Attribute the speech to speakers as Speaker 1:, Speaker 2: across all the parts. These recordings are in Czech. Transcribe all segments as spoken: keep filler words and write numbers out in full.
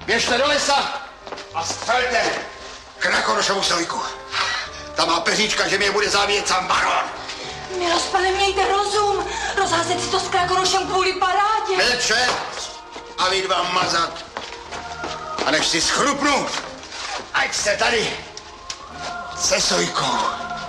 Speaker 1: Běžte do lesa a střelte Krakonošovu sojku. Ta má peříčka, že mě bude závět sám baron.
Speaker 2: Milost, pane, mějte rozum. Rozházet si to s Krakonošem kvůli parádě.
Speaker 1: Mlčet a vy dva mazat. A než si schrupnu, ať se tady se sojkou.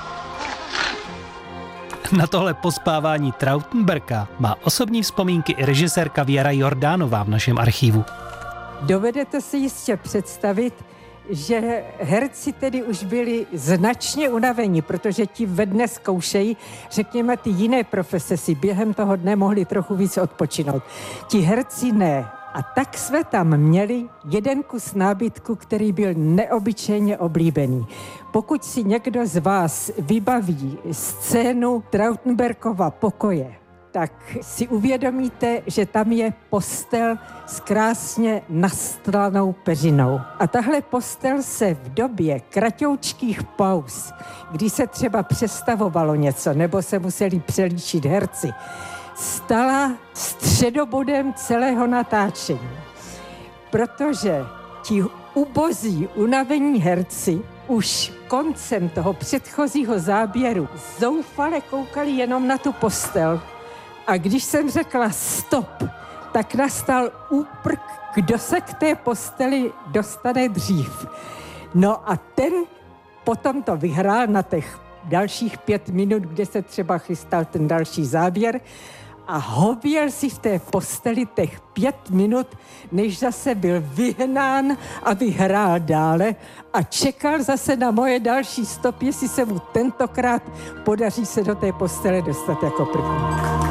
Speaker 3: Na tohle pospávání Trautenberka má osobní vzpomínky i režisérka Věra Jordánová v našem archivu.
Speaker 4: Dovedete si jistě představit, že herci tedy už byli značně unavení, protože ti ve dne zkoušejí, řekněme, ty jiné profese si během toho dne mohli trochu víc odpočinout. Ti herci ne. A tak jsme tam měli jeden kus nábytku, který byl neobyčejně oblíbený. Pokud si někdo z vás vybaví scénu Trautenbergova pokoje, tak si uvědomíte, že tam je postel s krásně nastlanou peřinou. A tahle postel se v době kratoučkých pauz, kdy se třeba přestavovalo něco, nebo se museli přelíčit herci, stala středobodem celého natáčení. Protože ti ubozí, unavení herci už koncem toho předchozího záběru zoufale koukali jenom na tu postel. A když jsem řekla stop, tak nastal úprk, kdo se k té posteli dostane dřív. No a ten potom to vyhrál na těch dalších pět minut, kde se třeba chystal ten další záběr a hověl si v té posteli těch pět minut, než zase byl vyhnán, aby hrál dále a čekal zase na moje další stop, jestli se mu tentokrát podaří se do té postele dostat jako první.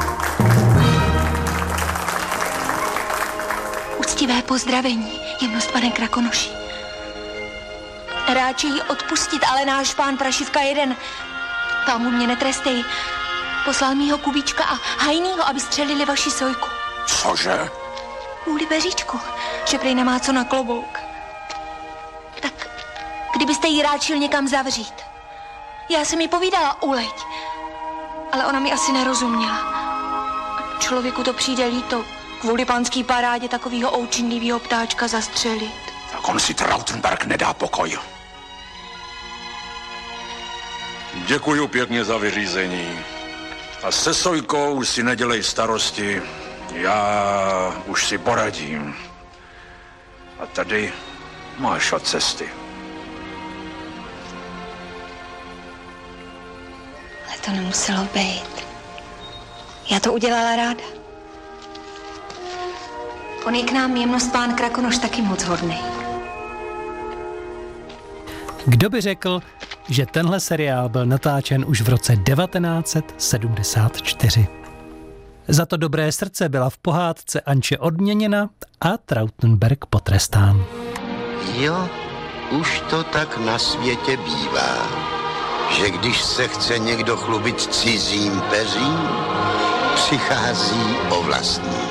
Speaker 2: Uctivé pozdravení, jemnost pane Krakonoši. Ráči jí odpustit, ale náš pán Prašivka jeden, pámu mě netrestej, poslal mýho Kubíčka a Hajnýho, aby střelili vaši sojku.
Speaker 1: Cože?
Speaker 2: Kvůli peříčku, že prej nemá co na klobouk. Tak kdybyste jí ráčil někam zavřít. Já jsem jí povídala, uleď, ale ona mi asi nerozuměla. Člověku to přijde líto, kvůli pánský parádě takovýho oučinlivýho ptáčka zastřelit.
Speaker 1: Tak on si Trautenberg nedá pokoj.
Speaker 5: Děkuju pěkně za vyřízení. A se sojkou si nedělej starosti. Já už si poradím. A tady máš od cesty.
Speaker 2: Ale to nemuselo být. Já to udělala ráda. On je k nám jemnost pán Krakonoš taky moc hodnej.
Speaker 3: Kdo by řekl, že tenhle seriál byl natáčen už v roce devatenáct set sedmdesát čtyři. Za to dobré srdce byla v pohádce Anče odměněna a Trautenberg potrestán.
Speaker 6: Jo, už to tak na světě bývá, že když se chce někdo chlubit cizím peřím, přichází o vlastní.